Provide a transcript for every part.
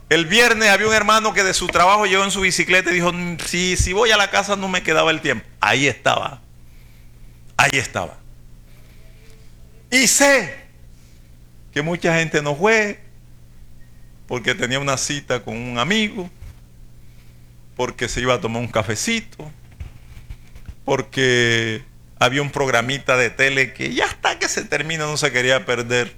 El viernes había un hermano que de su trabajo llegó en su bicicleta y dijo, si voy a la casa no me quedaba el tiempo. Ahí estaba. Ahí estaba. Y sé que mucha gente no fue porque tenía una cita con un amigo, porque se iba a tomar un cafecito, porque había un programita de tele que ya hasta que se termina no se quería perder.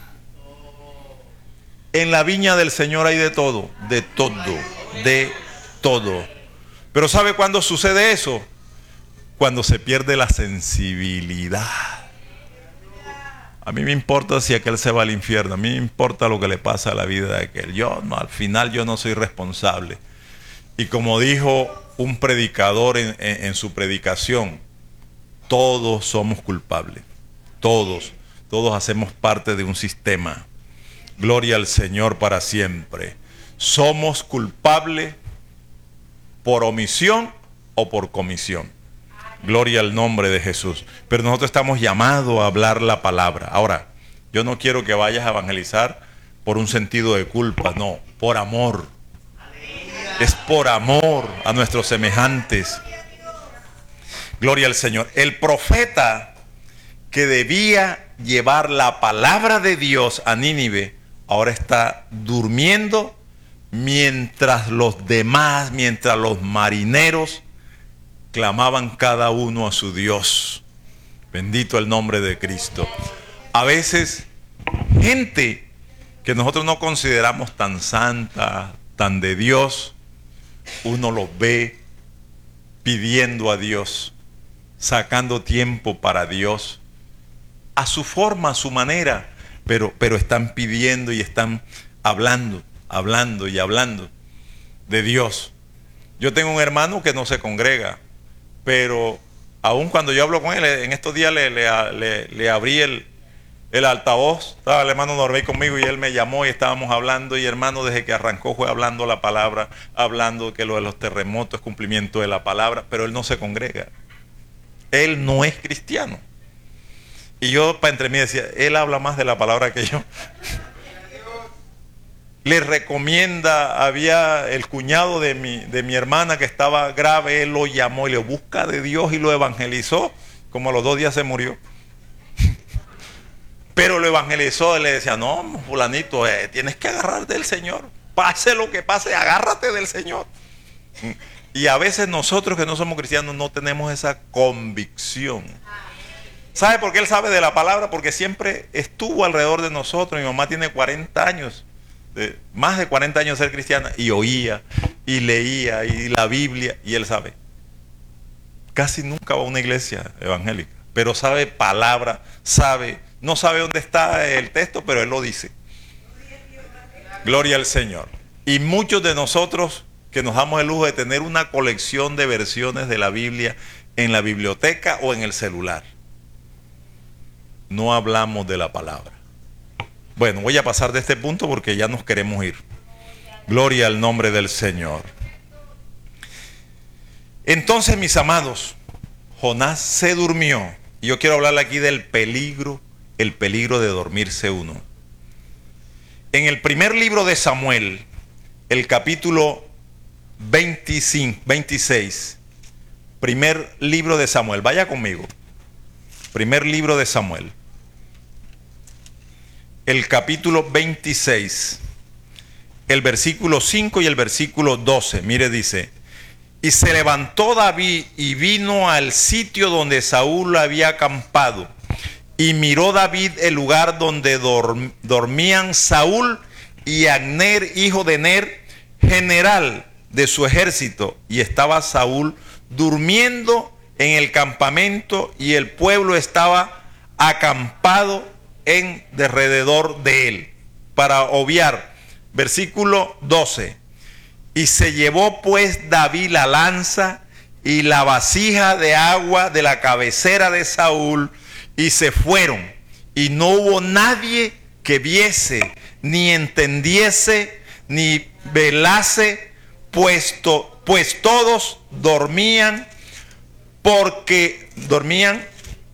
En la viña del Señor hay de todo, de todo, de todo. Pero ¿sabe cuándo sucede eso? Cuando se pierde la sensibilidad. A mí me importa si aquel se va al infierno, a mí me importa lo que le pasa a la vida de aquel. Yo no, al final yo no soy responsable. Y como dijo un predicador en su predicación, todos somos culpables. Todos hacemos parte de un sistema. Gloria al Señor para siempre. Somos culpables por omisión o por comisión. Gloria al nombre de Jesús. Pero nosotros estamos llamados a hablar la palabra. Ahora, yo no quiero que vayas a evangelizar por un sentido de culpa, no, por amor. Es por amor a nuestros semejantes. Gloria al Señor. El profeta que debía llevar la palabra de Dios a Nínive, ahora está durmiendo mientras los demás, mientras los marineros clamaban cada uno a su Dios. Bendito el nombre de Cristo. A veces, gente que nosotros no consideramos tan santa, tan de Dios, uno los ve pidiendo a Dios, sacando tiempo para Dios, a su forma, a su manera, pero están pidiendo y están hablando de Dios. Yo tengo un hermano que no se congrega, pero aún cuando yo hablo con él, en estos días le abrí el altavoz, estaba el hermano Norbey conmigo y él me llamó y estábamos hablando, y hermano, desde que arrancó fue hablando la palabra, hablando que lo de los terremotos es cumplimiento de la palabra, pero él no se congrega, él no es cristiano. Y yo para entre mí decía, él habla más de la palabra que yo. Le recomienda, había el cuñado de mi hermana que estaba grave, él lo llamó y le busca de Dios y lo evangelizó, como a los 2 días se murió. Pero lo evangelizó y le decía, no, fulanito, tienes que agarrarte del Señor, pase lo que pase, agárrate del Señor. Y a veces nosotros que no somos cristianos no tenemos esa convicción. ¿Sabe por qué él sabe de la palabra? Porque siempre estuvo alrededor de nosotros. Mi mamá tiene 40 años, más de 40 años de ser cristiana, y oía y leía y la Biblia, y él sabe. Casi nunca va a una iglesia evangélica, pero sabe palabra, no sabe dónde está el texto, pero él lo dice. Gloria al Señor. Y muchos de nosotros que nos damos el lujo de tener una colección de versiones de la Biblia en la biblioteca o en el celular, no hablamos de la palabra. Bueno, voy a pasar de este punto porque ya nos queremos ir. Gloria al nombre del Señor. Entonces, mis amados, Jonás se durmió. Y yo quiero hablarle aquí del peligro, el peligro de dormirse uno. En el primer libro de Samuel, el capítulo 26, primer libro de Samuel, vaya conmigo. Primer libro de Samuel, el capítulo 26, el versículo 5 y el versículo 12. Mire, dice: y se levantó David y vino al sitio donde Saúl había acampado. Y miró David el lugar donde dormían Saúl y Abner, hijo de Ner, general de su ejército. Y estaba Saúl durmiendo en el campamento, y el pueblo estaba acampado en derredor de él. Para obviar, versículo 12. Y se llevó pues David la lanza y la vasija de agua de la cabecera de Saúl, y se fueron, y no hubo nadie que viese, ni entendiese, ni velase, pues todos dormían, porque dormían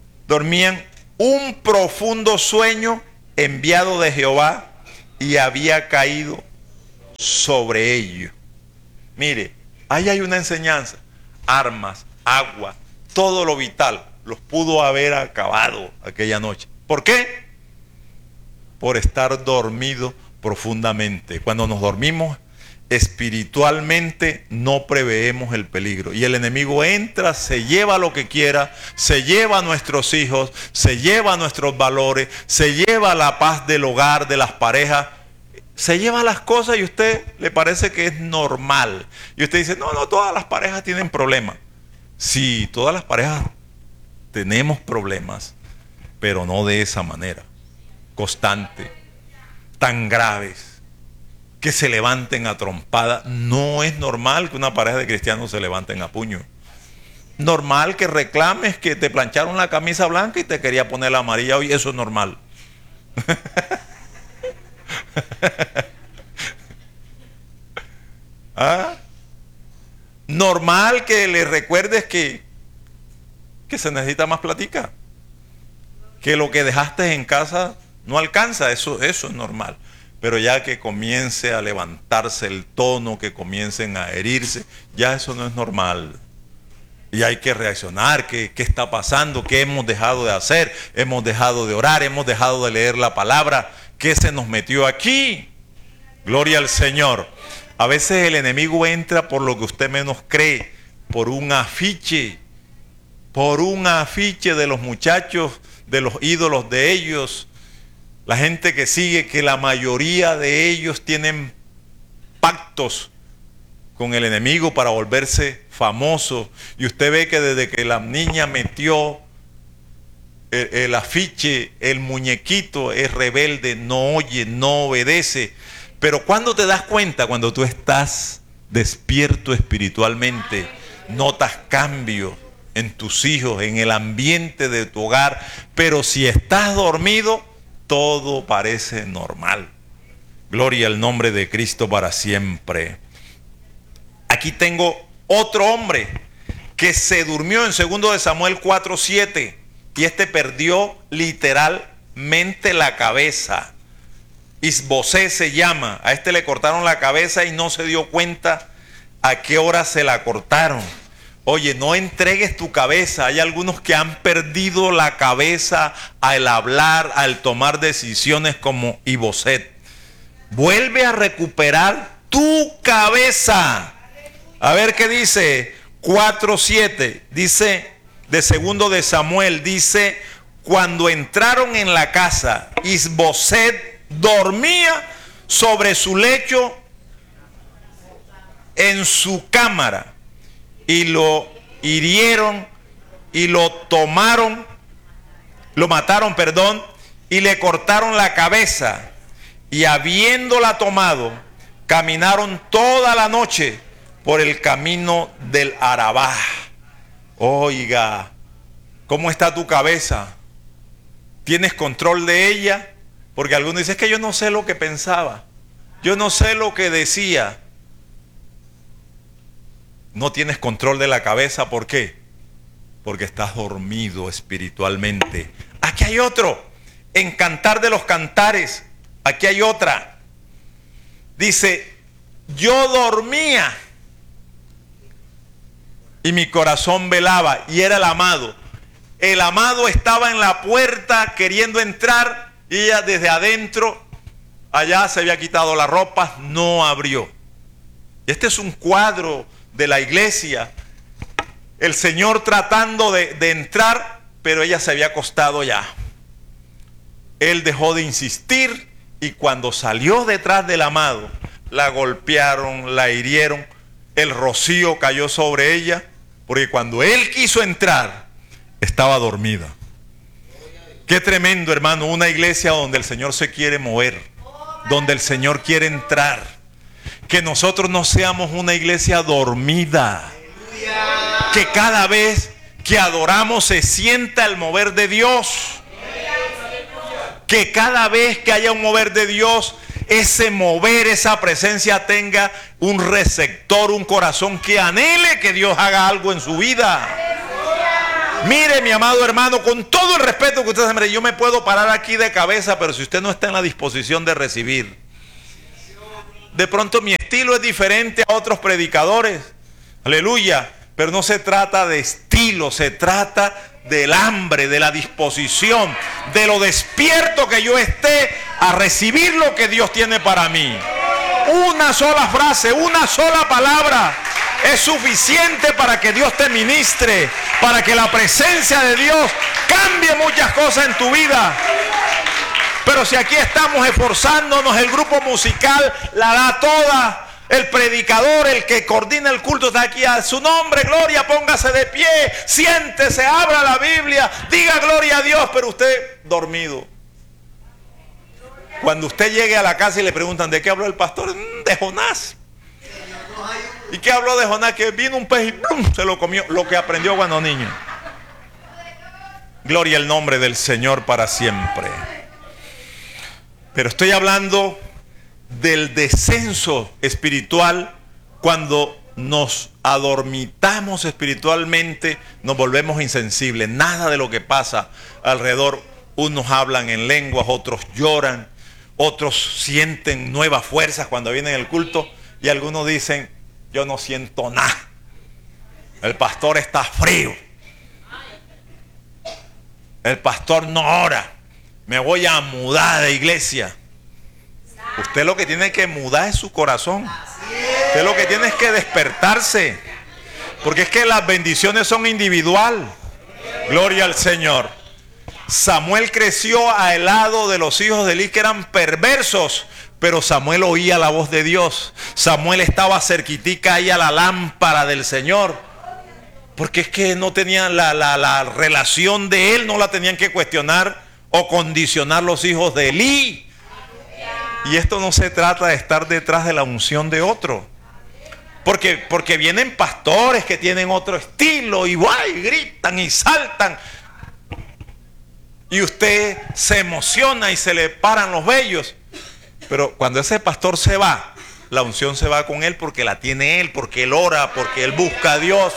un profundo sueño enviado de Jehová, y había caído sobre ellos. Mire, ahí hay una enseñanza. Armas, agua, todo lo vital los pudo haber acabado aquella noche. ¿Por qué? Por estar dormido profundamente. Cuando nos dormimos espiritualmente no preveemos el peligro. Y el enemigo entra, se lleva lo que quiera, se lleva a nuestros hijos, se lleva nuestros valores, se lleva la paz del hogar, de las parejas. Se lleva las cosas y a usted le parece que es normal. Y usted dice, no, todas las parejas tienen problemas. Sí, todas las parejas tenemos problemas, pero no de esa manera, constante, tan graves, que se levanten a trompada. No es normal que una pareja de cristianos se levanten a puño. Normal que reclames que te plancharon la camisa blanca y te quería poner la amarilla hoy, eso es normal. ¿Ah? Normal que le recuerdes que se necesita más platica, que lo que dejaste en casa no alcanza, eso es normal. Pero ya que comience a levantarse el tono, que comiencen a herirse, ya eso no es normal. Y hay que reaccionar. ¿Qué está pasando? ¿Qué hemos dejado de hacer? ¿Hemos dejado de orar? ¿Hemos dejado de leer la palabra? ¿Qué se nos metió aquí? Gloria al Señor. A veces el enemigo entra por lo que usted menos cree, por un afiche de los muchachos, de los ídolos de ellos, la gente que sigue, que la mayoría de ellos tienen pactos con el enemigo para volverse famosos. Y usted ve que desde que la niña metió el afiche, el muñequito es rebelde, no oye, no obedece. Pero ¿cuándo te das cuenta? Cuando tú estás despierto espiritualmente, notas cambios en tus hijos, en el ambiente de tu hogar. Pero si estás dormido, todo parece normal. Gloria al nombre de Cristo para siempre. Aquí tengo otro hombre que se durmió en 2 de Samuel 4:7 y este perdió literalmente la cabeza. Isbosé se llama. A este le cortaron la cabeza y no se dio cuenta a qué hora se la cortaron. Oye, no entregues tu cabeza. Hay algunos que han perdido la cabeza al hablar, al tomar decisiones como Isbosé. Vuelve a recuperar tu cabeza. A ver qué dice 4:7. Dice de 2 de Samuel, dice, cuando entraron en la casa, Isbosé dormía sobre su lecho en su cámara y lo hirieron y lo mataron, y le cortaron la cabeza, y habiéndola tomado, caminaron toda la noche por el camino del Arabá. Oiga, ¿cómo está tu cabeza? ¿Tienes control de ella? Porque algunos dicen, es que yo no sé lo que pensaba, yo no sé lo que decía. No tienes control de la cabeza, ¿por qué? Porque estás dormido espiritualmente. Aquí hay otro, en Cantar de los Cantares, aquí hay otra. Dice, yo dormía y mi corazón velaba, y era el amado. El amado estaba en la puerta queriendo entrar, y ella desde adentro, allá se había quitado la ropa, no abrió. Este es un cuadro de la iglesia. El Señor tratando de entrar, pero ella se había acostado ya. Él dejó de insistir, y cuando salió detrás del amado, la golpearon, la hirieron, el rocío cayó sobre ella, porque cuando él quiso entrar, estaba dormida. Qué tremendo, hermano, una iglesia donde el Señor se quiere mover, donde el Señor quiere entrar. Que nosotros no seamos una iglesia dormida. Que cada vez que adoramos se sienta el mover de Dios. Que cada vez que haya un mover de Dios, ese mover, esa presencia tenga un receptor, un corazón que anhele que Dios haga algo en su vida. Mire, mi amado hermano, con todo el respeto que usted se merece, yo me puedo parar aquí de cabeza, pero si usted no está en la disposición de recibir, De pronto mi estilo es diferente a otros predicadores. Aleluya. Pero no se trata de estilo, se trata del hambre, de la disposición, de lo despierto que yo esté a recibir lo que Dios tiene para mí. Una sola frase, una sola palabra es suficiente para que Dios te ministre, para que la presencia de Dios cambie muchas cosas en tu vida. Pero si aquí estamos esforzándonos, el grupo musical la da toda. El predicador, el que coordina el culto está aquí a su nombre, gloria, póngase de pie, siéntese, abra la Biblia, diga gloria a Dios, pero usted dormido. Cuando usted llegue a la casa y le preguntan ¿de qué habló el pastor? De Jonás. ¿Y qué habló de Jonás? Que vino un pez y ¡plum! Se lo comió, lo que aprendió cuando niño. Gloria al nombre del Señor para siempre. Pero estoy hablando del descenso espiritual. Cuando nos adormitamos espiritualmente, nos volvemos insensibles. Nada de lo que pasa alrededor. Unos hablan en lenguas, otros lloran, otros sienten nuevas fuerzas cuando vienen al culto, y algunos dicen yo no siento nada, el pastor está frío, el pastor no ora, me voy a mudar de iglesia. Usted lo que tiene que mudar es su corazón. Usted lo que tiene es que despertarse. Porque es que las bendiciones son individual. Gloria al Señor. Samuel creció al lado de los hijos de Eli que eran perversos. Pero Samuel oía la voz de Dios. Samuel estaba cerquitica ahí a la lámpara del Señor. Porque es que no tenían la relación de él, no la tenían que cuestionar o condicionar los hijos de Eli. Y esto no se trata de estar detrás de la unción de otro. Porque vienen pastores que tienen otro estilo y ¡guay! Gritan y saltan. Y usted se emociona y se le paran los vellos. Pero cuando ese pastor se va, la unción se va con él porque la tiene él, porque él ora, porque él busca a Dios.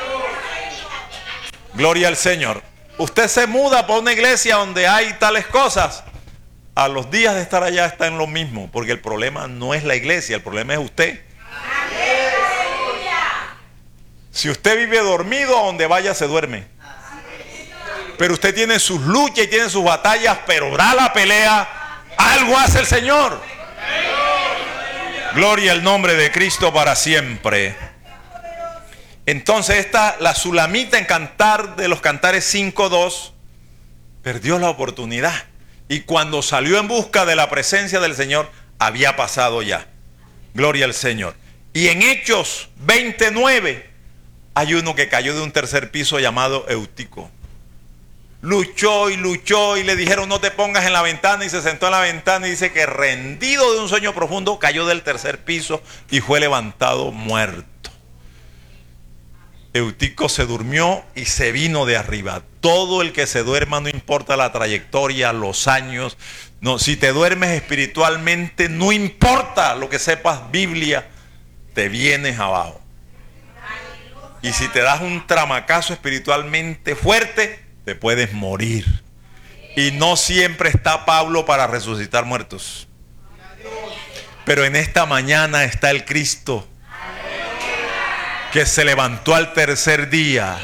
Gloria al Señor. Usted se muda para una iglesia donde hay tales cosas. A los días de estar allá está en lo mismo, porque el problema no es la iglesia, el problema es usted. Si usted vive dormido, a donde vaya se duerme. Pero usted tiene sus luchas y tiene sus batallas, pero da la pelea, algo hace el Señor. Gloria al nombre de Cristo para siempre. Entonces la Sulamita en Cantar de los Cantares 5:2 perdió la oportunidad. Y cuando salió en busca de la presencia del Señor, había pasado ya. Gloria al Señor. Y en Hechos 29 hay uno que cayó de un tercer piso llamado Eutico. Luchó y le dijeron no te pongas en la ventana, y se sentó en la ventana y dice que rendido de un sueño profundo cayó del tercer piso y fue levantado muerto. Eutico se durmió y se vino de arriba. Todo el que se duerma, no importa la trayectoria, los años. No, si te duermes espiritualmente, no importa lo que sepas Biblia, te vienes abajo. Y si te das un tramacazo espiritualmente fuerte, te puedes morir. Y no siempre está Pablo para resucitar muertos. Pero en esta mañana está el Cristo que se levantó al tercer día.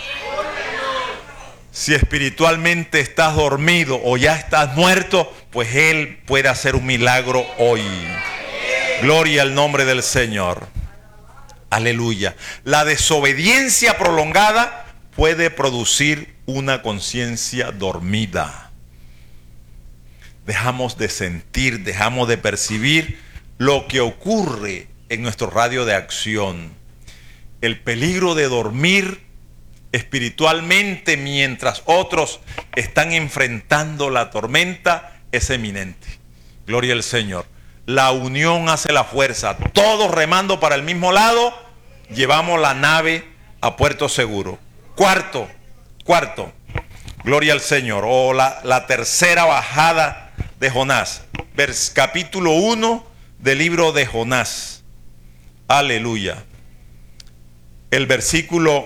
Si espiritualmente estás dormido o ya estás muerto, pues Él puede hacer un milagro hoy. Gloria al nombre del Señor. Aleluya. La desobediencia prolongada puede producir una conciencia dormida. Dejamos de sentir, dejamos de percibir lo que ocurre en nuestro radio de acción. El peligro de dormir espiritualmente mientras otros están enfrentando la tormenta es eminente. Gloria al Señor. La unión hace la fuerza. Todos remando para el mismo lado, llevamos la nave a puerto seguro. Cuarto, gloria al Señor. O la tercera bajada de Jonás. Capítulo 1 del libro de Jonás. Aleluya. El versículo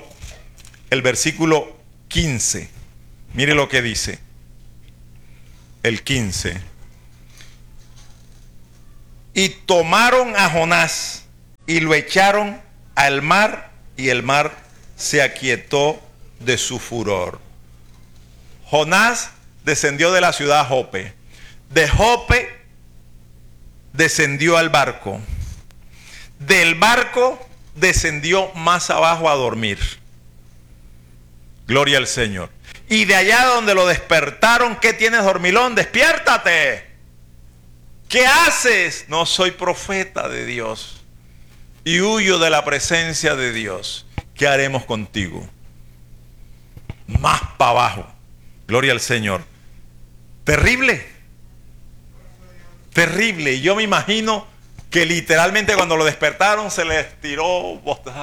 15. Mire lo que dice. El 15. Y tomaron a Jonás y lo echaron al mar, y el mar se aquietó de su furor. Jonás descendió de la ciudad Jope. De Jope descendió al barco. Del barco descendió más abajo a dormir. Gloria al Señor. Y de allá donde lo despertaron, ¿qué tienes, dormilón? Despiértate. ¿Qué haces? No, soy profeta de Dios y huyo de la presencia de Dios. ¿Qué haremos contigo? Más para abajo. Gloria al Señor. Terrible. Terrible. Y yo me imagino que literalmente cuando lo despertaron se les tiró.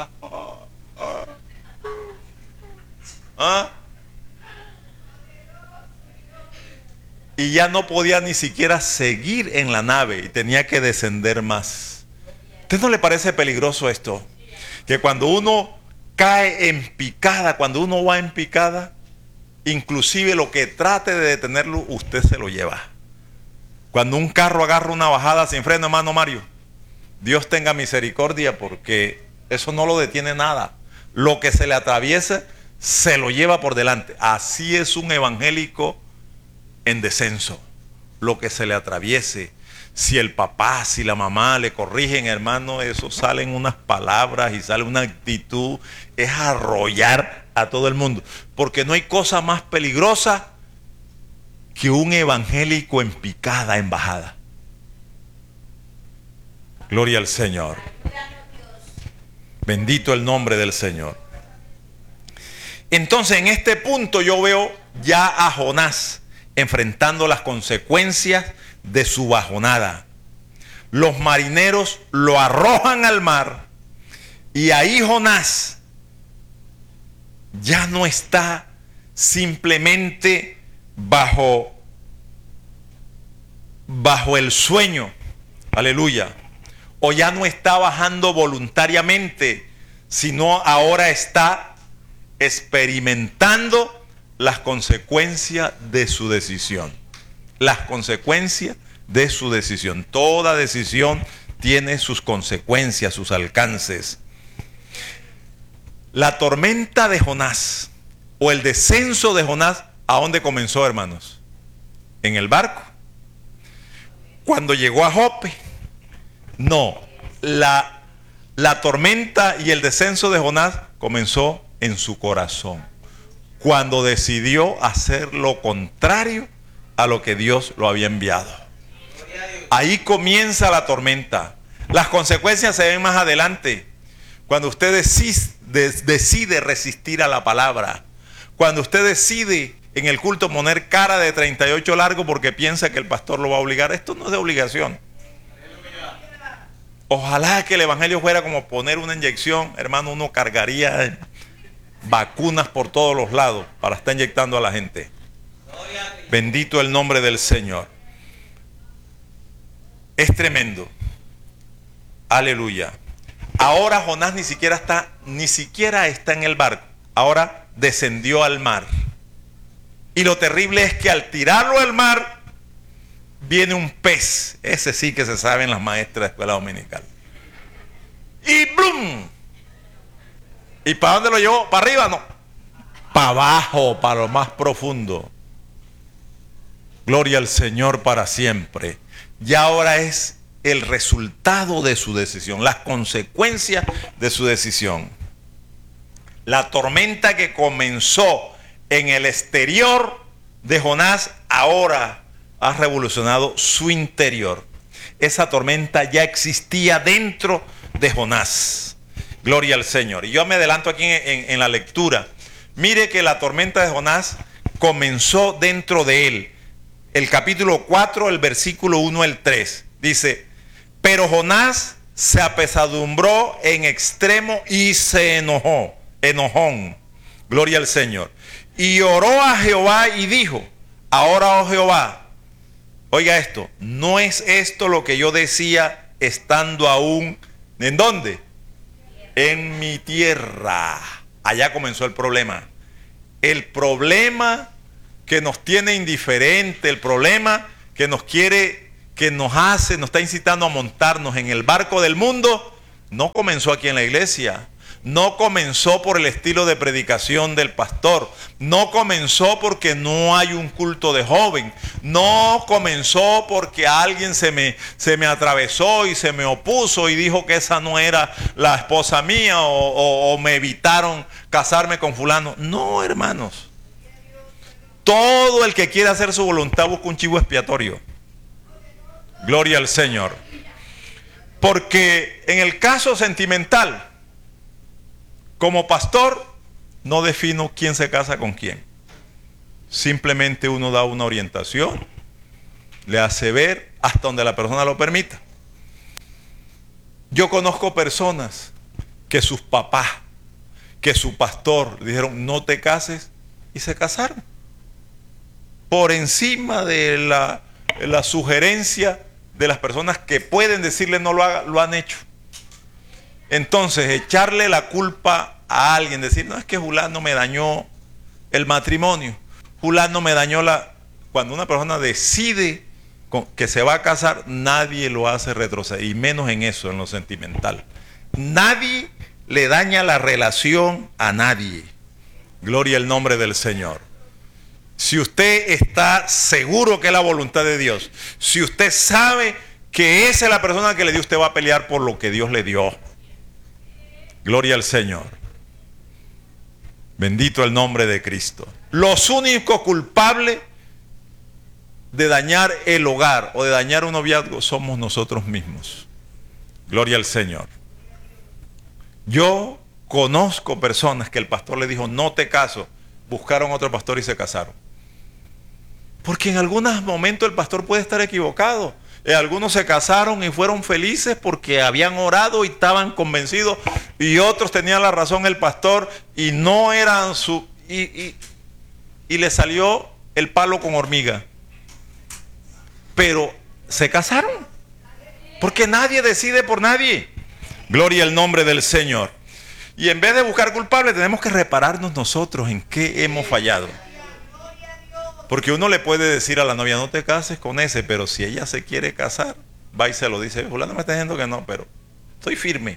¿Ah? Y ya no podía ni siquiera seguir en la nave y tenía que descender más. ¿Usted no le parece peligroso esto? Que cuando uno cae en picada, cuando uno va en picada, inclusive lo que trate de detenerlo, usted se lo lleva. Cuando un carro agarra una bajada sin freno, hermano Mario, Dios tenga misericordia, porque eso no lo detiene nada. Lo que se le atraviesa, se lo lleva por delante. Así es un evangélico en descenso. Lo que se le atraviese, si el papá, si la mamá le corrigen, hermano, eso salen unas palabras y sale una actitud, es arrollar a todo el mundo, porque no hay cosa más peligrosa que un evangélico en picada, en bajada. Gloria al Señor. Bendito el nombre del Señor. Entonces, en este punto yo veo ya a Jonás enfrentando las consecuencias de su bajonada. Los marineros lo arrojan al mar y ahí Jonás ya no está simplemente bajo el sueño, aleluya, o ya no está bajando voluntariamente, sino ahora está experimentando las consecuencias de su decisión. Las consecuencias de su decisión. Toda decisión tiene sus consecuencias, sus alcances. La tormenta de Jonás, o el descenso de Jonás, ¿a dónde comenzó, hermanos? En el barco. Cuando llegó a Jope. No, la tormenta y el descenso de Jonás comenzó en su corazón, cuando decidió hacer lo contrario a lo que Dios lo había enviado. Ahí comienza la tormenta. Las consecuencias se ven más adelante, cuando usted decide resistir a la palabra, cuando usted decide en el culto poner cara de 38 largo porque piensa que el pastor lo va a obligar. Esto no es de obligación. Ojalá que el evangelio fuera como poner una inyección, hermano. Uno cargaría vacunas por todos los lados para estar inyectando a la gente. Bendito el nombre del Señor. Es tremendo. Aleluya. Ahora Jonás ni siquiera está en el barco. Ahora descendió al mar. Y lo terrible es que al tirarlo al mar viene un pez. Ese sí que se saben las maestras de escuela dominical. Y ¡blum! ¿Y para dónde lo llevó? ¿Para arriba? No. Para abajo, para lo más profundo. Gloria al Señor para siempre. Y ahora es el resultado de su decisión, las consecuencias de su decisión. La tormenta que comenzó en el exterior de Jonás ahora ha revolucionado su interior. Esa tormenta ya existía dentro de Jonás. Gloria al Señor. Y yo me adelanto aquí en la lectura. Mire que la tormenta de Jonás comenzó dentro de él. El capítulo 4, el versículo 1 al 3. Dice: pero Jonás se apesadumbró en extremo y se enojón. Gloria al Señor. Y oró a Jehová y dijo: ahora, oh Jehová, oiga esto, ¿no es esto lo que yo decía estando aún? ¿En dónde? En mi tierra. Allá comenzó el problema. El problema que nos tiene indiferente, el problema que nos quiere que nos está incitando a montarnos en el barco del mundo, no comenzó aquí en la iglesia. No comenzó por el estilo de predicación del pastor. No comenzó porque no hay un culto de joven. No comenzó porque alguien se me atravesó y se me opuso y dijo que esa no era la esposa mía o me evitaron casarme con fulano. No, hermanos. Todo el que quiere hacer su voluntad busca un chivo expiatorio. Gloria al Señor. Porque en el caso sentimental, como pastor, no defino quién se casa con quién. Simplemente uno da una orientación, le hace ver hasta donde la persona lo permita. Yo conozco personas que sus papás, que su pastor le dijeron no te cases y se casaron. Por encima de la sugerencia de las personas que pueden decirle no lo haga, lo han hecho. Entonces, echarle la culpa a alguien, decir, no, es que fulano me dañó el matrimonio, fulano me dañó Cuando una persona decide que se va a casar, nadie lo hace retroceder, y menos en eso, en lo sentimental. Nadie le daña la relación a nadie. Gloria al nombre del Señor. Si usted está seguro que es la voluntad de Dios, si usted sabe que esa es la persona que le dio, usted va a pelear por lo que Dios le dio. Gloria al Señor. Bendito el nombre de Cristo. Los únicos culpables de dañar el hogar o de dañar un noviazgo somos nosotros mismos. Gloria al Señor. Yo conozco personas que el pastor le dijo no te caso, buscaron otro pastor y se casaron. Porque en algunos momentos el pastor puede estar equivocado. Algunos se casaron y fueron felices porque habían orado y estaban convencidos, y otros tenían la razón el pastor y no eran y le salió el palo con hormiga. Pero se casaron porque nadie decide por nadie. Gloria al nombre del Señor. Y en vez de buscar culpables, tenemos que repararnos nosotros en qué hemos fallado. Porque uno le puede decir a la novia, no te cases con ese, pero si ella se quiere casar, va y se lo dice, fulano me está diciendo que no, pero estoy firme.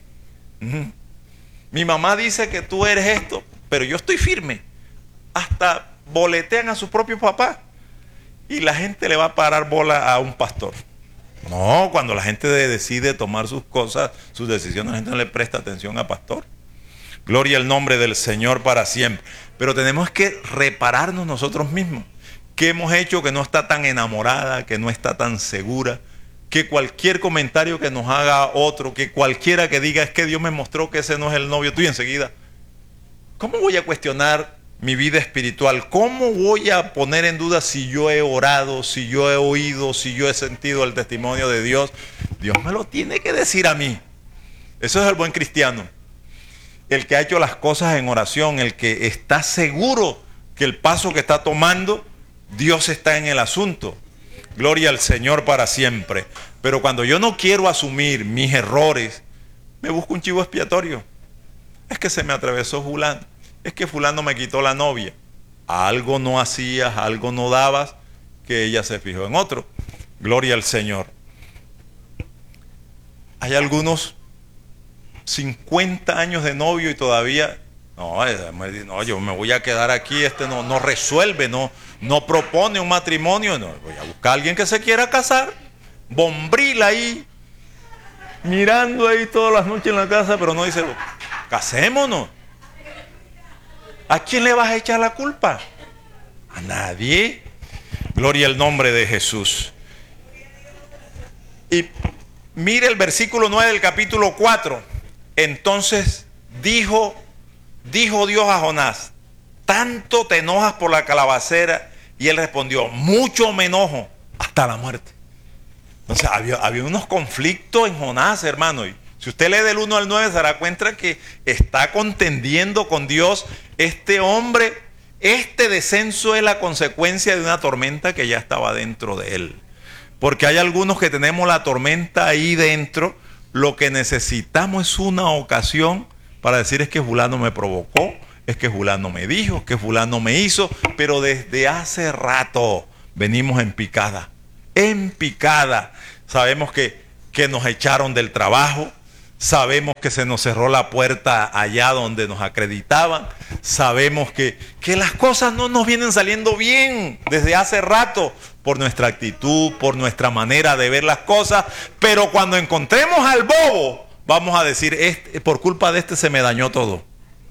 Mi mamá dice que tú eres esto, pero yo estoy firme. Hasta boletean a sus propios papás. Y la gente le va a parar bola a un pastor. No, cuando la gente decide tomar sus cosas, sus decisiones, la gente no le presta atención a pastor. Gloria al nombre del Señor para siempre. Pero tenemos que repararnos nosotros mismos. ¿Qué hemos hecho que no está tan enamorada, que no está tan segura? Que cualquier comentario que nos haga otro, que cualquiera que diga es que Dios me mostró que ese no es el novio tuyo, enseguida, ¿cómo voy a cuestionar mi vida espiritual? ¿Cómo voy a poner en duda si yo he orado, si yo he oído, si yo he sentido el testimonio de Dios? Dios me lo tiene que decir a mí. Eso es el buen cristiano. El que ha hecho las cosas en oración, el que está seguro que el paso que está tomando, Dios está en el asunto. Gloria al Señor para siempre. Pero cuando yo no quiero asumir mis errores, me busco un chivo expiatorio. Es que se me atravesó fulano, es que fulano me quitó la novia. Algo no hacías, algo no dabas, que ella se fijó en otro. Gloria al Señor. Hay algunos 50 años de novio y todavía no, yo me voy a quedar aquí, no resuelve, no propone un matrimonio, no, voy a buscar a alguien que se quiera casar, bombril ahí, mirando ahí todas las noches en la casa, pero no dice, casémonos. ¿A quién le vas a echar la culpa? A nadie. Gloria al nombre de Jesús. Y mire el versículo 9 del capítulo 4. Entonces dijo Dios a Jonás, ¿tanto te enojas por la calabacera? Y él respondió, mucho me enojo, hasta la muerte. Entonces había unos conflictos en Jonás, hermano. Y si usted lee del 1 al 9 se dará cuenta que está contendiendo con Dios. Este hombre, este descenso es la consecuencia de una tormenta que ya estaba dentro de él. Porque hay algunos que tenemos la tormenta ahí dentro. Lo que necesitamos es una ocasión para decir es que fulano me provocó, es que fulano me dijo, que fulano me hizo, pero desde hace rato venimos en picada. en picada. Sabemos que nos echaron del trabajo. Sabemos que se nos cerró la puerta allá donde nos acreditaban. Sabemos que las cosas no nos vienen saliendo bien desde hace rato por nuestra actitud, por nuestra manera de ver las cosas. Pero cuando encontremos al bobo, vamos a decir, por culpa de este se me dañó todo.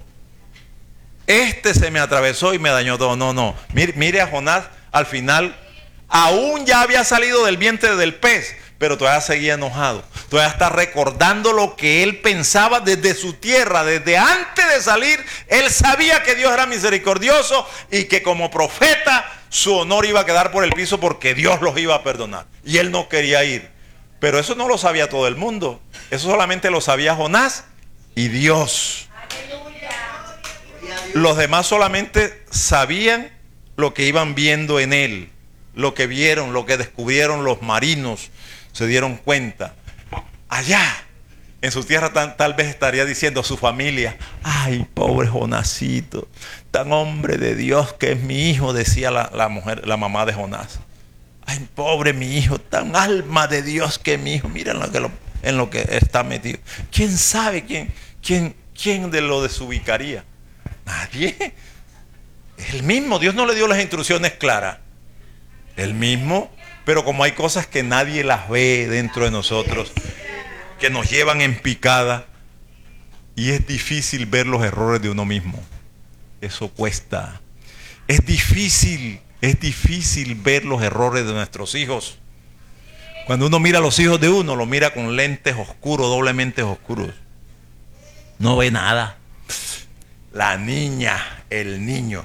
Este se me atravesó y me dañó todo. No. Mire a Jonás, al final, aún ya había salido del vientre del pez, pero todavía seguía enojado. Todavía está recordando lo que él pensaba desde su tierra, desde antes de salir. Él sabía que Dios era misericordioso y que como profeta su honor iba a quedar por el piso porque Dios los iba a perdonar. Y él no quería ir. Pero eso no lo sabía todo el mundo. Eso solamente lo sabía Jonás y Dios. Los demás solamente sabían lo que iban viendo en él, lo que vieron, lo que descubrieron los marinos. Se dieron cuenta. Allá, en su tierra, tal vez estaría diciendo a su familia: ay, pobre Jonasito, tan hombre de Dios que es mi hijo, decía la mujer, la mamá de Jonás. Ay, pobre mi hijo, tan alma de Dios que es mi hijo. Miren en lo que está metido. ¿Quién sabe quién lo desubicaría? Nadie. El mismo. Dios no le dio las instrucciones claras. El mismo. Pero como hay cosas que nadie las ve dentro de nosotros, que nos llevan en picada, y es difícil ver los errores de uno mismo. Eso cuesta. Es difícil ver los errores de nuestros hijos. Cuando uno mira a los hijos de uno, lo mira con lentes oscuros, doblemente oscuros. No ve nada. La niña, el niño.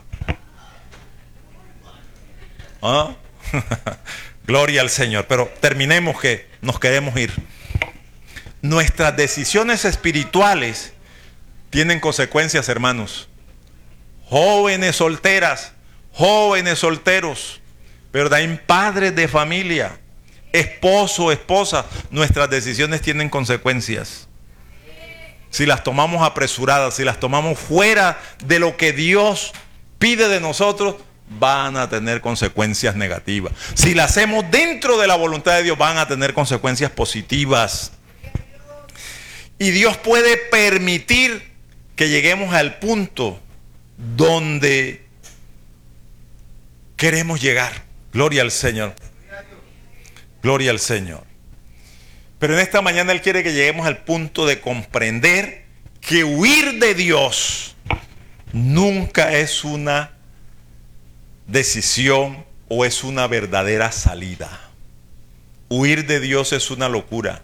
¿Ah? Gloria al Señor. Pero terminemos, que nos queremos ir. Nuestras decisiones espirituales tienen consecuencias, hermanos. Jóvenes solteras, jóvenes solteros, pero también padres de familia, esposo, esposa, nuestras decisiones tienen consecuencias. Si las tomamos apresuradas, si las tomamos fuera de lo que Dios pide de nosotros, van a tener consecuencias negativas. Si las hacemos dentro de la voluntad de Dios, van a tener consecuencias positivas. Y Dios puede permitir que lleguemos al punto donde queremos llegar. Gloria al Señor. Gloria al Señor. Pero en esta mañana Él quiere que lleguemos al punto de comprender que huir de Dios nunca es una decisión o es una verdadera salida. Huir de Dios es una locura.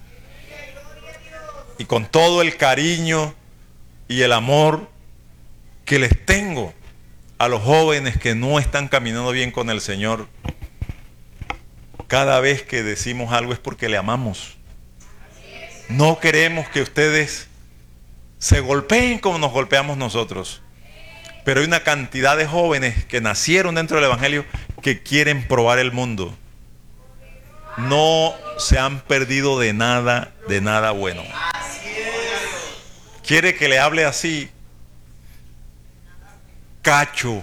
Y con todo el cariño y el amor que les tengo a los jóvenes que no están caminando bien con el Señor, cada vez que decimos algo es porque le amamos. No queremos que ustedes se golpeen como nos golpeamos nosotros. Pero hay una cantidad de jóvenes que nacieron dentro del Evangelio que quieren probar el mundo. No se han perdido de nada bueno. Quiere que le hable así: cacho,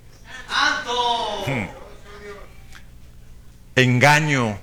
engaño,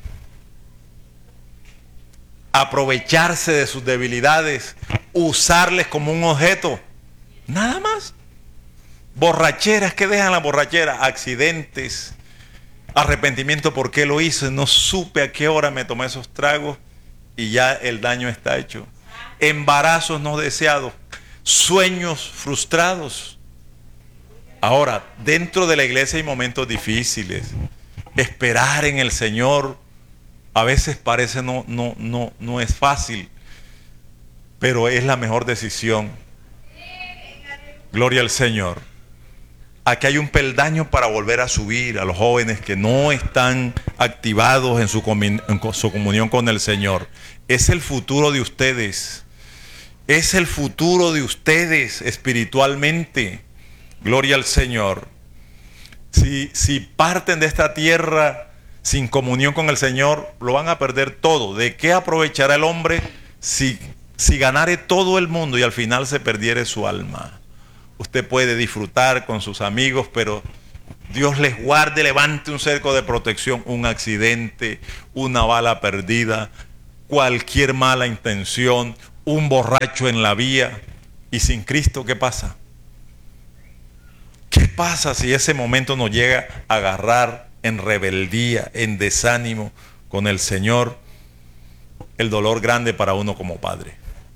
aprovecharse de sus debilidades, usarles como un objeto, nada más. Borracheras, que dejan la borrachera, accidentes, arrepentimiento, ¿por qué lo hice? No supe a qué hora me tomé esos tragos y ya el daño está hecho. Embarazos no deseados, sueños frustrados. Ahora, dentro de la iglesia hay momentos difíciles. Esperar en el Señor a veces parece no es fácil, pero es la mejor decisión. Gloria al Señor. Aquí hay un peldaño para volver a subir a los jóvenes que no están activados en su comunión con el Señor. Es el futuro de ustedes. Es el futuro de ustedes espiritualmente. Gloria al Señor. Si parten de esta tierra sin comunión con el Señor, lo van a perder todo. ¿De qué aprovechará el hombre si ganare todo el mundo y al final se perdiere su alma? Usted puede disfrutar con sus amigos, pero Dios les guarde, levante un cerco de protección, un accidente, una bala perdida, cualquier mala intención, un borracho en la vía. Y sin Cristo, ¿qué pasa? ¿Qué pasa si ese momento nos llega a agarrar en rebeldía, en desánimo con el Señor? El dolor grande para uno como padre.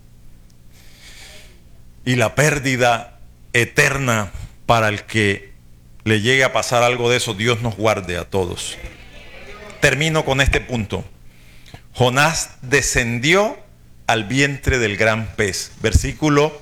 Y la pérdida eterna para el que le llegue a pasar algo de eso. Dios nos guarde a todos. Termino con este punto. Jonás descendió al vientre del gran pez. Versículo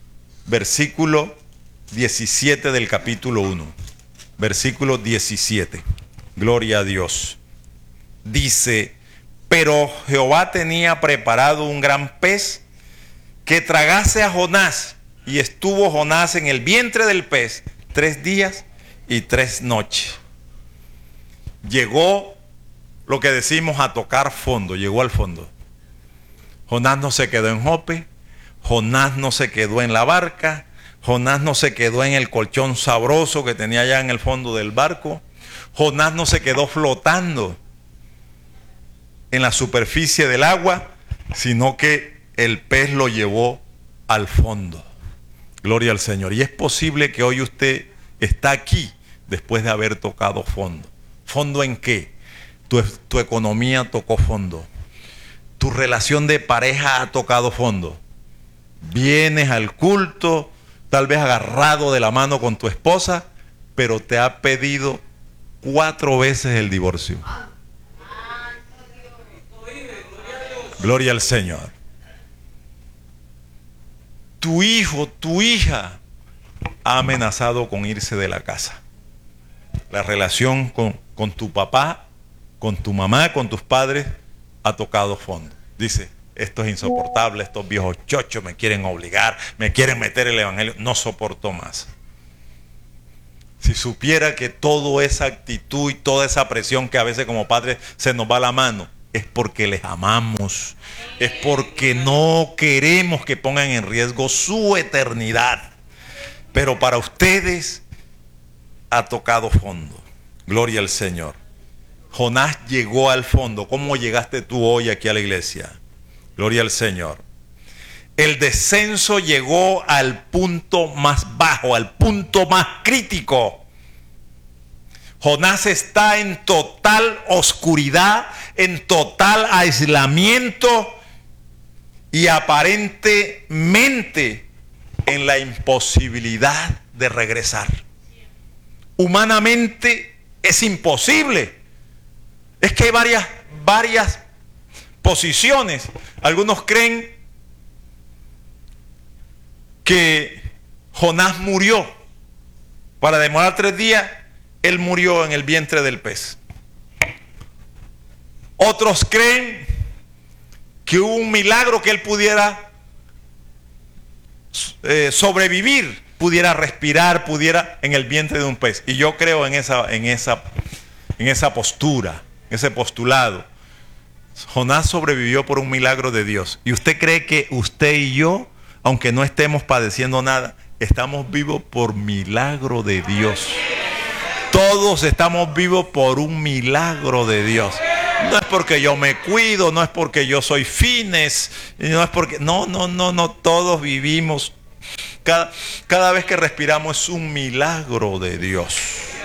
17 del capítulo 1. Versículo 17. Gloria a Dios. Dice: pero Jehová tenía preparado un gran pez que tragase a Jonás, y estuvo Jonás en el vientre del pez 3 días y 3 noches. Llegó, lo que decimos, a tocar fondo, llegó al fondo. Jonás no se quedó en Jope, Jonás no se quedó en la barca, Jonás no se quedó en el colchón sabroso que tenía allá en el fondo del barco, Jonás no se quedó flotando en la superficie del agua, sino que el pez lo llevó al fondo. Gloria al Señor. Y es posible que hoy usted está aquí después de haber tocado fondo. ¿Fondo en qué? Tu economía tocó fondo. Tu relación de pareja ha tocado fondo. Vienes al culto, tal vez agarrado de la mano con tu esposa, pero te ha pedido 4 veces el divorcio. Gloria al Señor. Tu hijo, tu hija ha amenazado con irse de la casa. La relación con tu papá, con tu mamá, con tus padres ha tocado fondo. Dice: esto es insoportable, estos viejos chochos me quieren obligar, me quieren meter el evangelio, no soporto más. Si supiera que toda esa actitud y toda esa presión que a veces como padres se nos va la mano, es porque les amamos, es porque no queremos que pongan en riesgo su eternidad. Pero para ustedes ha tocado fondo. Gloria al Señor. Jonás llegó al fondo. ¿Cómo llegaste tú hoy aquí a la iglesia? Gloria al Señor. El descenso llegó al punto más bajo, al punto más crítico. Jonás está en total oscuridad, en total aislamiento y aparentemente en la imposibilidad de regresar. Humanamente es imposible. Es que hay varias posiciones. Algunos creen que Jonás murió. Para demorar 3 días, él murió en el vientre del pez. Otros creen que hubo un milagro, que él pudiera sobrevivir, pudiera respirar, pudiera en el vientre de un pez. Y yo creo en esa postura, en ese postulado. Jonás sobrevivió por un milagro de Dios. ¿Y usted cree que usted y yo, aunque no estemos padeciendo nada, estamos vivos por milagro de Dios? Todos estamos vivos por un milagro de Dios. No es porque yo me cuido, no es porque yo soy fines, no es porque... No, todos vivimos. Cada vez que respiramos es un milagro de Dios.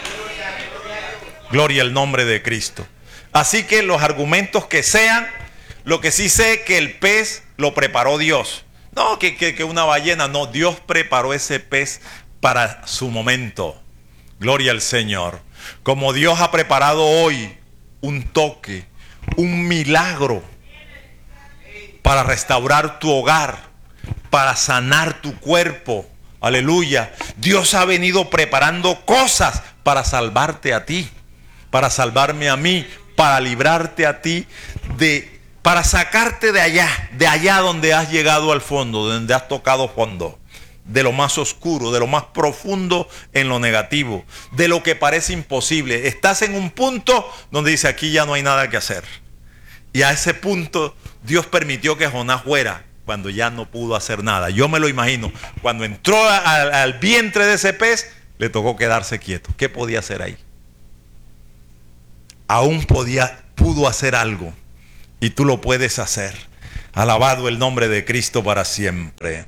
Gloria al nombre de Cristo. Así que los argumentos que sean, lo que sí sé que el pez lo preparó Dios. No, que una ballena, no, Dios preparó ese pez para su momento. Gloria al Señor. Como Dios ha preparado hoy un toque, un milagro para restaurar tu hogar, para sanar tu cuerpo. Aleluya. Dios ha venido preparando cosas para salvarte a ti, para salvarme a mí, para librarte a ti para sacarte de allá donde has llegado al fondo, donde has tocado fondo. De lo más oscuro, de lo más profundo en lo negativo, de lo que parece imposible. Estás en un punto donde dice: aquí ya no hay nada que hacer. Y a ese punto Dios permitió que Jonás fuera, cuando ya no pudo hacer nada. Yo me lo imagino, cuando entró al vientre de ese pez, le tocó quedarse quieto. ¿Qué podía hacer ahí? Pudo hacer algo. Y tú lo puedes hacer. Alabado el nombre de Cristo para siempre.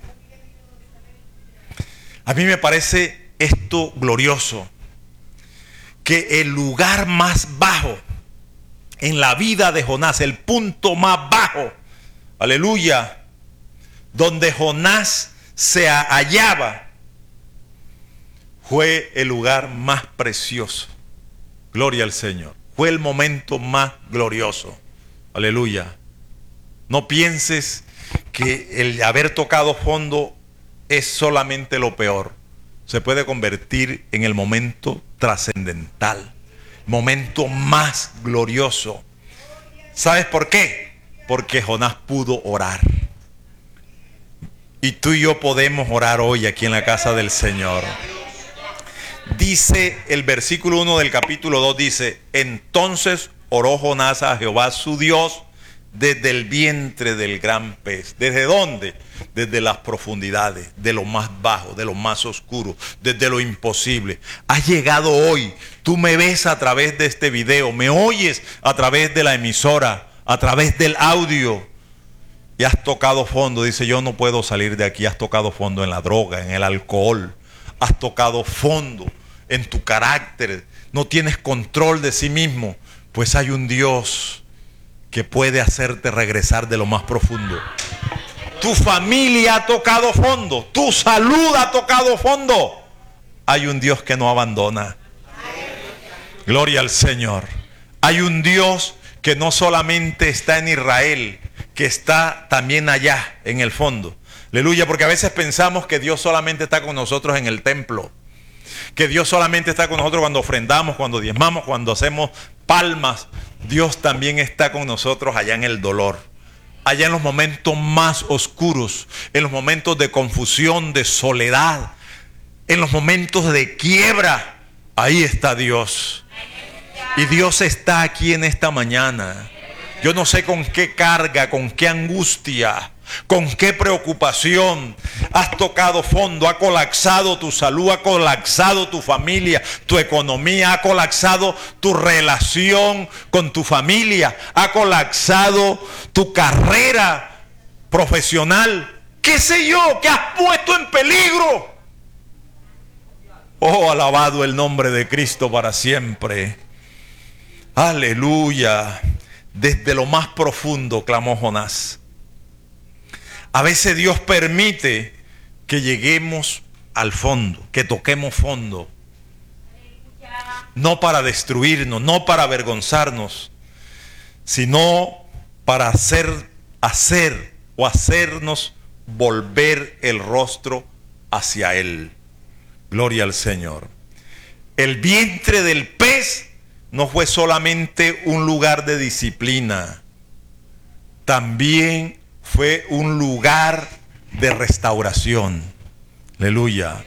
A mí me parece esto glorioso. Que el lugar más bajo en la vida de Jonás, el punto más bajo, aleluya, donde Jonás se hallaba, fue el lugar más precioso. Gloria al Señor. Fue el momento más glorioso. Aleluya. No pienses que el haber tocado fondo es solamente lo peor. Se puede convertir en el momento trascendental, momento más glorioso. ¿Sabes por qué? Porque Jonás pudo orar. Y tú y yo podemos orar hoy aquí en la casa del Señor. Dice el versículo 1 del capítulo 2, dice: entonces oró Jonás a Jehová su Dios desde el vientre del gran pez. ¿Desde dónde? Desde las profundidades, de lo más bajo, de lo más oscuro, desde lo imposible. Has llegado hoy, tú me ves a través de este video, me oyes a través de la emisora, a través del audio, y has tocado fondo. Dice: yo no puedo salir de aquí. Has tocado fondo en la droga, en el alcohol, has tocado fondo en tu carácter, no tienes control de sí mismo. Pues hay un Dios que puede hacerte regresar de lo más profundo. Tu familia ha tocado fondo, tu salud ha tocado fondo. Hay un Dios que no abandona. Gloria al Señor. Hay un Dios que no solamente está en Israel, que está también allá en el fondo. Aleluya, porque a veces pensamos que Dios solamente está con nosotros en el templo, que Dios solamente está con nosotros cuando ofrendamos, cuando diezmamos, cuando hacemos palmas. Dios también está con nosotros allá en el dolor, allá en los momentos más oscuros, en los momentos de confusión, de soledad, en los momentos de quiebra. Ahí está Dios. Y Dios está aquí en esta mañana. Yo no sé con qué carga, con qué angustia, con qué preocupación has tocado fondo. Ha colapsado tu salud, ha colapsado tu familia, tu economía, ha colapsado tu relación con tu familia, ha colapsado tu carrera profesional. ¿Qué sé yo? ¿Qué has puesto en peligro? Oh, alabado el nombre de Cristo para siempre. Aleluya. Desde lo más profundo clamó Jonás. A veces Dios permite que lleguemos al fondo, que toquemos fondo. No para destruirnos, no para avergonzarnos, sino para hacernos volver el rostro hacia Él. Gloria al Señor. El vientre del pez no fue solamente un lugar de disciplina, también fue un lugar de restauración. Aleluya.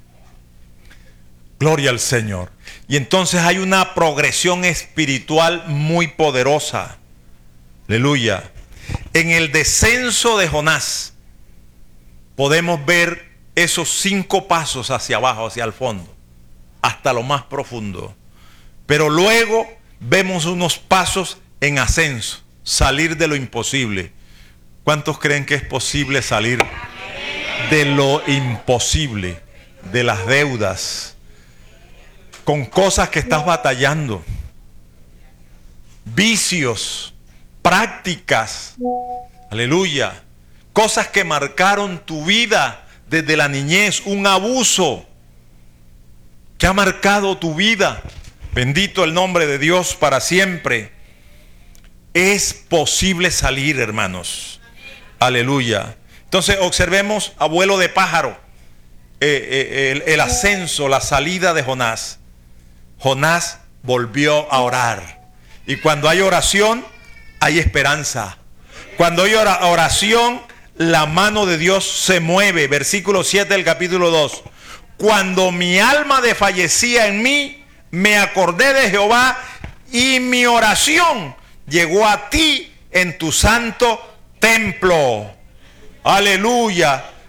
Gloria al Señor. Y entonces hay una progresión espiritual muy poderosa. Aleluya. En el descenso de Jonás podemos ver esos 5 pasos hacia abajo, hacia el fondo, hasta lo más profundo. Pero luego vemos unos pasos en ascenso, salir de lo imposible. ¿Cuántos creen que es posible salir de lo imposible, de las deudas, con cosas que estás batallando, vicios, prácticas, aleluya, cosas que marcaron tu vida desde la niñez, un abuso que ha marcado tu vida? Bendito el nombre de Dios para siempre. Es posible salir, hermanos. Aleluya. Entonces observemos a vuelo de pájaro el ascenso, la salida de Jonás. Jonás volvió a orar. Y cuando hay oración, hay esperanza. Cuando hay oración, la mano de Dios se mueve. Versículo 7 del capítulo 2. Cuando mi alma desfallecía en mí, me acordé de Jehová y mi oración llegó a ti en tu santo templo. Aleluya.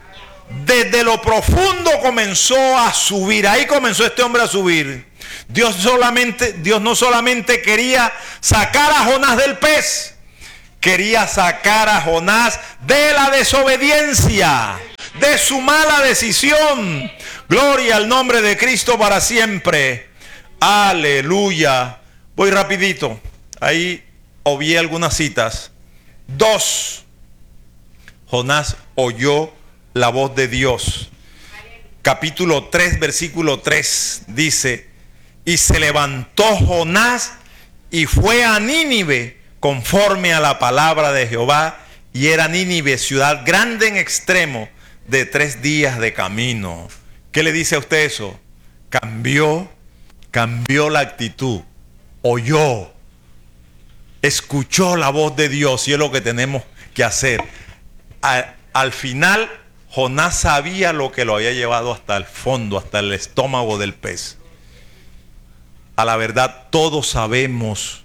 desde lo profundo comenzó a subir. Ahí comenzó este hombre a subir. Dios no solamente quería sacar a Jonás del pez, quería sacar a Jonás de la desobediencia, de su mala decisión. Gloria al nombre de Cristo para siempre. Aleluya. Voy rapidito. Ahí obvié algunas citas. 2. Jonás oyó la voz de Dios. Capítulo 3, versículo 3 dice: y se levantó Jonás y fue a Nínive conforme a la palabra de Jehová. Y era Nínive ciudad grande en extremo, de 3 días de camino. ¿Qué le dice a usted eso? Cambió la actitud. Oyó, escuchó la voz de Dios, y es lo que tenemos que hacer. Al final, Jonás sabía lo que lo había llevado hasta el fondo, hasta el estómago del pez. A la verdad, todos sabemos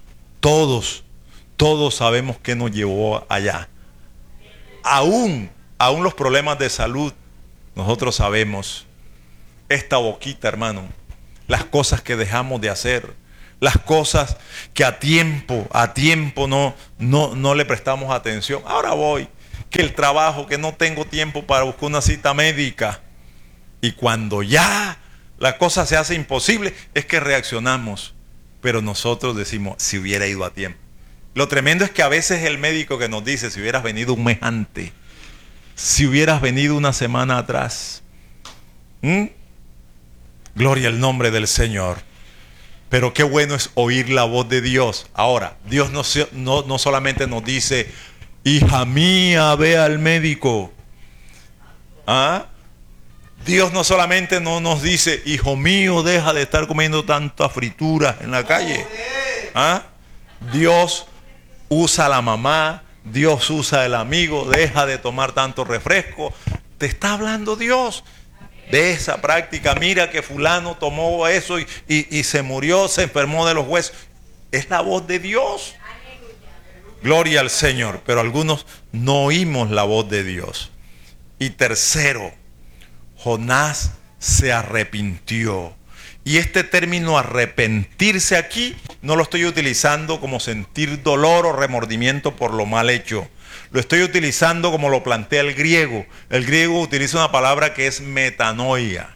qué nos llevó allá. Aún los problemas de salud, nosotros sabemos. Esta boquita, hermano, las cosas que dejamos de hacer, las cosas que a tiempo no le prestamos atención. Ahora voy, que el trabajo, que no tengo tiempo para buscar una cita médica. Y cuando ya la cosa se hace imposible, es que reaccionamos. Pero nosotros decimos, si hubiera ido a tiempo. Lo tremendo es que a veces el médico que nos dice, si hubieras venido un mes antes, si hubieras venido una semana atrás. Gloria al nombre del Señor. Pero qué bueno es oír la voz de Dios. Ahora, Dios no solamente nos dice, hija mía, ve al médico. Dios no solamente nos dice, hijo mío, deja de estar comiendo tanta fritura en la calle. Dios usa a la mamá, Dios usa el amigo, deja de tomar tanto refresco. Te está hablando Dios. De esa práctica, mira que fulano tomó eso y se murió, se enfermó de los huesos. Es la voz de Dios. Gloria al Señor. Pero algunos no oímos la voz de Dios. Y tercero, Jonás se arrepintió. Y este término arrepentirse aquí no lo estoy utilizando como sentir dolor o remordimiento por lo mal hecho. Lo estoy utilizando como lo plantea el griego. El griego utiliza una palabra que es metanoia,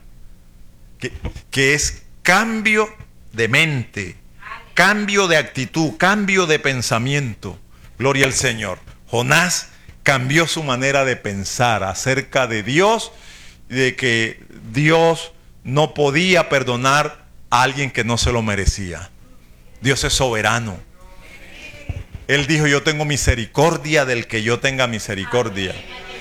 que es cambio de mente, cambio de actitud, cambio de pensamiento. Gloria al Señor. Jonás cambió su manera de pensar acerca de Dios, de que Dios no podía perdonar a alguien que no se lo merecía. Dios es soberano. Él dijo, yo tengo misericordia del que yo tenga misericordia.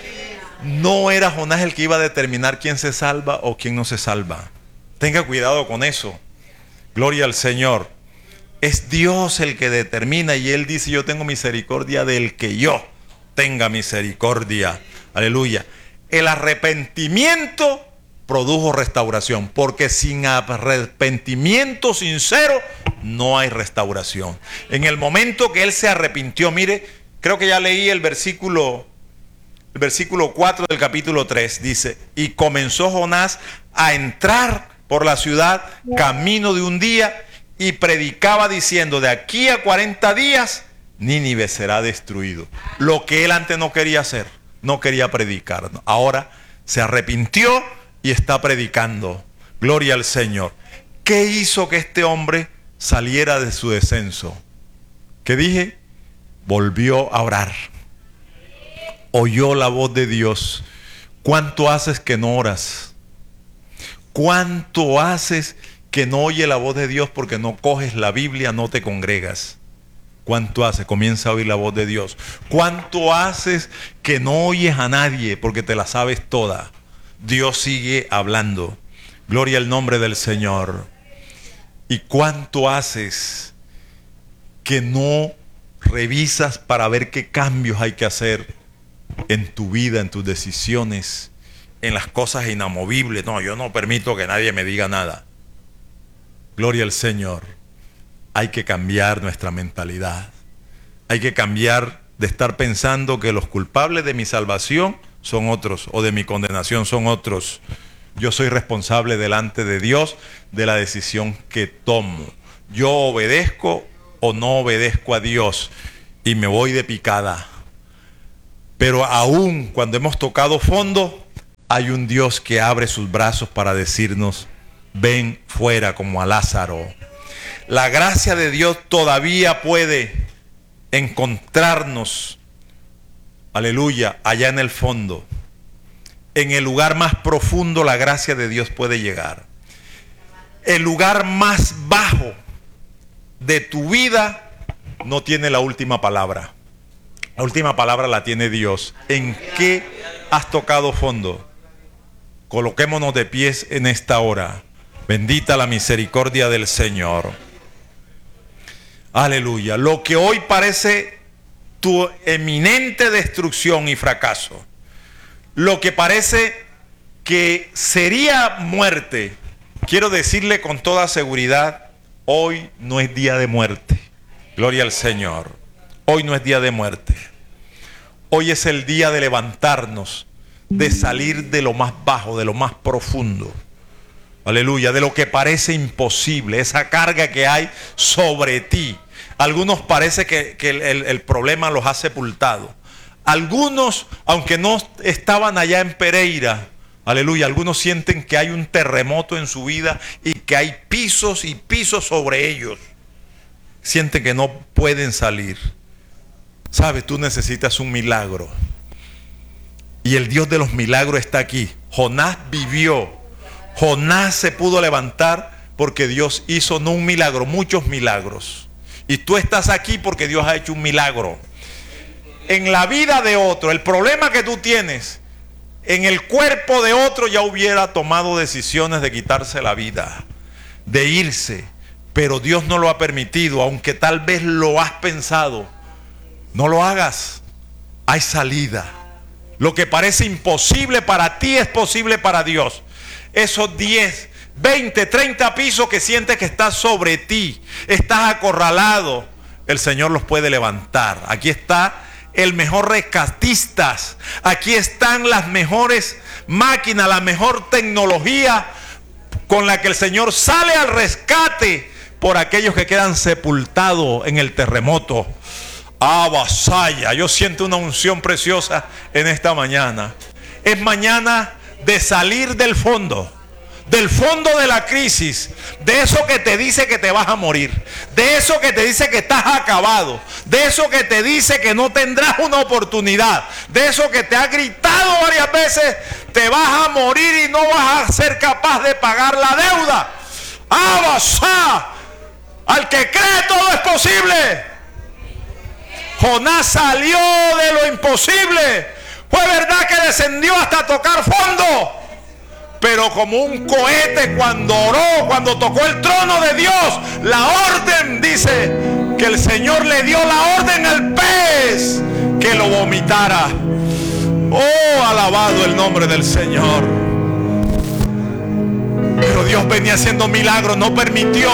No era Jonás el que iba a determinar quién se salva o quién no se salva. Tenga cuidado con eso. Gloria al Señor. Es Dios el que determina, y Él dice, yo tengo misericordia del que yo tenga misericordia. Aleluya. El arrepentimiento produjo restauración, porque sin arrepentimiento sincero no hay restauración. En el momento que él se arrepintió, mire, creo que ya leí el versículo 4 del capítulo 3, dice, y comenzó Jonás a entrar por la ciudad camino de un día, y predicaba diciendo, de aquí a 40 días Nínive será destruido. Lo que él antes no quería hacer, no quería predicar, ahora se arrepintió y está predicando. Gloria al Señor. ¿Qué hizo que este hombre saliera de su descenso? ¿Qué dije? Volvió a orar. Oyó la voz de Dios. ¿Cuánto haces que no oras? ¿Cuánto haces que no oye la voz de Dios porque no coges la Biblia, no te congregas? ¿Cuánto haces? Comienza a oír la voz de Dios. ¿Cuánto haces que no oyes a nadie porque te la sabes toda? Dios sigue hablando. Gloria al nombre del Señor. ¿Y cuánto haces que no revisas para ver qué cambios hay que hacer en tu vida, en tus decisiones, en las cosas inamovibles? No, yo no permito que nadie me diga nada. Gloria al Señor. Hay que cambiar nuestra mentalidad. Hay que cambiar de estar pensando que los culpables de mi salvación son otros, o de mi condenación son otros. Yo soy responsable delante de Dios de la decisión que tomo. Yo obedezco o no obedezco a Dios y me voy de picada. Pero aún cuando hemos tocado fondo, hay un Dios que abre sus brazos para decirnos: ven fuera, como a Lázaro. La gracia de Dios todavía puede encontrarnos, aleluya, allá en el fondo. En el lugar más profundo la gracia de Dios puede llegar. El lugar más bajo de tu vida no tiene la última palabra. La última palabra la tiene Dios. ¿En qué has tocado fondo? Coloquémonos de pies en esta hora. Bendita la misericordia del Señor. Aleluya. Lo que hoy parece tu eminente destrucción y fracaso, lo que parece que sería muerte, quiero decirle con toda seguridad, hoy no es día de muerte. Gloria al Señor. Hoy no es día de muerte. Hoy es el día de levantarnos, de salir de lo más bajo, de lo más profundo. Aleluya, de lo que parece imposible, esa carga que hay sobre ti. Algunos parece que el problema los ha sepultado. Algunos, aunque no estaban allá en Pereira, aleluya, algunos sienten que hay un terremoto en su vida y que hay pisos y pisos sobre ellos. Sienten que no pueden salir. Sabes, tú necesitas un milagro. Y el Dios de los milagros está aquí. Jonás vivió. Jonás se pudo levantar porque Dios hizo no un milagro, muchos milagros. Y tú estás aquí porque Dios ha hecho un milagro. En la vida de otro, el problema que tú tienes, en el cuerpo de otro ya hubiera tomado decisiones de quitarse la vida, de irse. Pero Dios no lo ha permitido, aunque tal vez lo has pensado. No lo hagas. Hay salida. Lo que parece imposible para ti es posible para Dios. Esos 10, 20, 30 pisos que sientes que estás sobre ti, estás acorralado, el Señor los puede levantar. Aquí está el mejor rescatistas. Aquí están las mejores máquinas, la mejor tecnología con la que el Señor sale al rescate por aquellos que quedan sepultados en el terremoto. Ah, vasalla, yo siento una unción preciosa en esta mañana. Es mañana de salir del fondo de la crisis, de eso que te dice que te vas a morir, de eso que te dice que estás acabado, de eso que te dice que no tendrás una oportunidad, de eso que te ha gritado varias veces, te vas a morir y no vas a ser capaz de pagar la deuda. ¡Abasá! Al que cree todo es posible. Jonás salió de lo imposible. Fue verdad que descendió hasta tocar fondo, pero como un cohete cuando oró, cuando tocó el trono de Dios, la orden, dice que el Señor le dio la orden al pez que lo vomitara. Oh, alabado el nombre del Señor. Pero Dios venía haciendo milagros, no permitió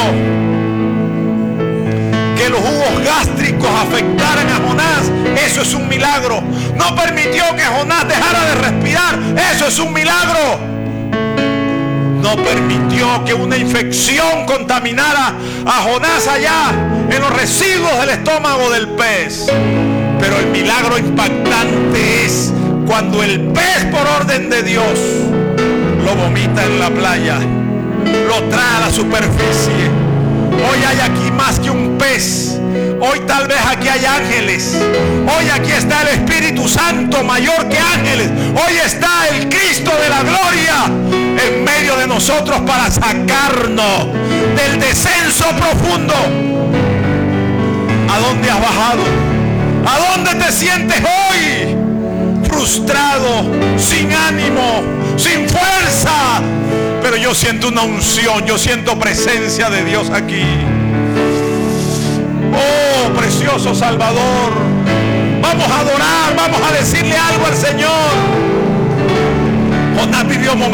que los jugos gástricos afectaran a Jonás. Eso es un milagro. No permitió que Jonás dejara de respirar. Eso es un milagro. No permitió que una infección contaminara a Jonás allá en los residuos del estómago del pez. Pero el milagro impactante es cuando el pez, por orden de Dios, lo vomita en la playa, lo trae a la superficie. Hoy hay aquí más que un pez. Hoy tal vez aquí hay ángeles. Hoy aquí está el Espíritu Santo mayor que ángeles. Hoy está el Cristo de la gloria en medio de nosotros para sacarnos del descenso profundo. ¿A dónde has bajado? ¿A dónde te sientes hoy? Frustrado, sin ánimo, sin fuerza. Pero yo siento una unción, yo siento presencia de Dios aquí. Oh, precioso Salvador. Vamos a adorar, vamos a decirle algo al Señor. Jonás vivió momentos